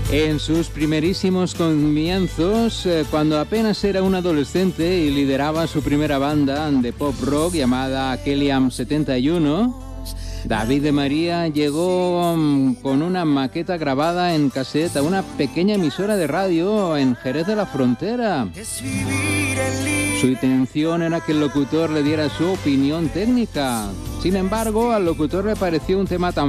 En sus primerísimos comienzos, cuando apenas era un adolescente y lideraba su primera banda de pop rock llamada Kellyanne 71, David de María llegó con una maqueta grabada en cassette a una pequeña emisora de radio en Jerez de la Frontera. Su intención era que el locutor le diera su opinión técnica. Sin embargo, al locutor le pareció un tema tan